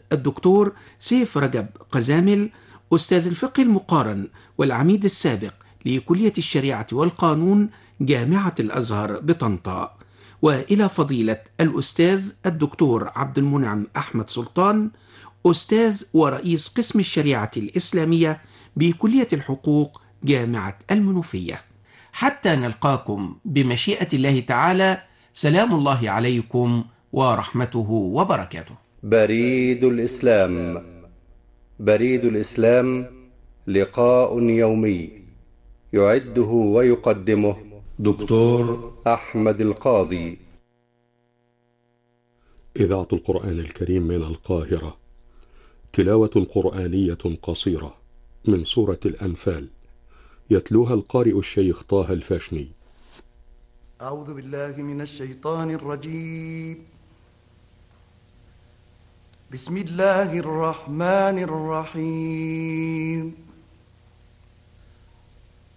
الدكتور سيف رجب قزامل، أستاذ الفقه المقارن والعميد السابق لكلية الشريعة والقانون جامعة الأزهر بطنطا، وإلى فضيلة الأستاذ الدكتور عبد المنعم أحمد سلطان، أستاذ ورئيس قسم الشريعة الإسلامية بكلية الحقوق جامعة المنوفية. حتى نلقاكم بمشيئة الله تعالى، سلام الله عليكم ورحمته وبركاته. بريد الإسلام. بريد الإسلام لقاء يومي يعده ويقدمه دكتور أحمد القاضي. إذاعة القرآن الكريم من القاهرة، تلاوة قرآنية قصيرة من سورة الأنفال، يتلوها القارئ الشيخ طه الفاشني. أعوذ بالله من الشيطان الرجيم. بسم الله الرحمن الرحيم.